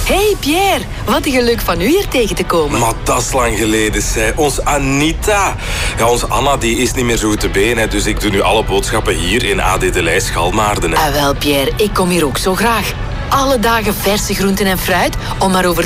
Hey Pierre, wat een geluk van u hier tegen te komen. Maar dat is lang geleden, zei. Ons Anita. Ja, onze Anna die is niet meer zo goed te been, hè, dus ik doe nu alle boodschappen hier in AD de Leij Schalmaarden. Ah wel Pierre, ik kom hier ook zo graag. Alle dagen verse groenten en fruit, om maar over